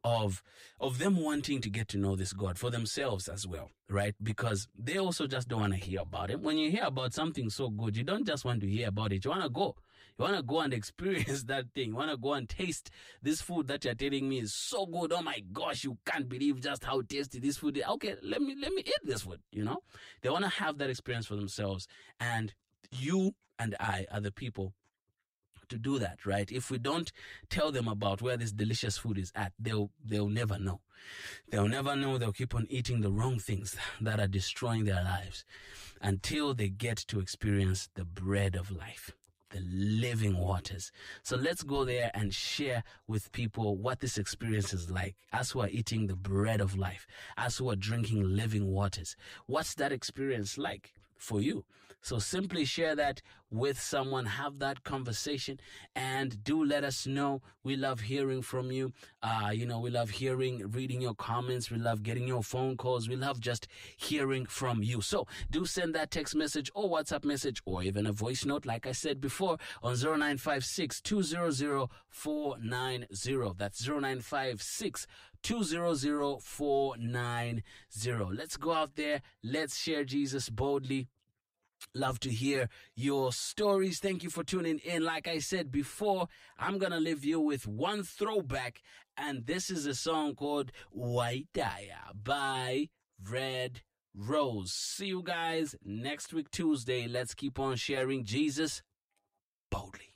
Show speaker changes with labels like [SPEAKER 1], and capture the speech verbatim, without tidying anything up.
[SPEAKER 1] of, of them wanting to get to know this God for themselves as well, right? Because they also just don't want to hear about it. When you hear about something so good, you don't just want to hear about it. You want to go. You want to go and experience that thing. You want to go and taste this food that you're telling me is so good. Oh my gosh, you can't believe just how tasty this food is. Okay, let me, let me eat this food, you know? They want to have that experience for themselves. And you and I are the people to do that, right? If we don't tell them about where this delicious food is at, they'll they'll never know. They'll never know. They'll keep on eating the wrong things that are destroying their lives until they get to experience the bread of life, the living waters. So let's go there and share with people what this experience is like. As who are eating the bread of life, as who are drinking living waters, what's that experience like for you? So simply share that with someone, have that conversation, and do let us know. We love hearing from you. Uh, you know, we love hearing, reading your comments. We love getting your phone calls. We love just hearing from you. So do send that text message or WhatsApp message or even a voice note, like I said before, on zero nine five six, two zero zero, four nine zero. That's zero nine five six, two zero zero, four nine zero. Let's go out there. Let's share Jesus boldly. Love to hear your stories. Thank you for tuning in. Like I said before, I'm going to leave you with one throwback, and this is a song called Waitaya by Red Rose. See you guys next week, Tuesday. Let's keep on sharing Jesus boldly.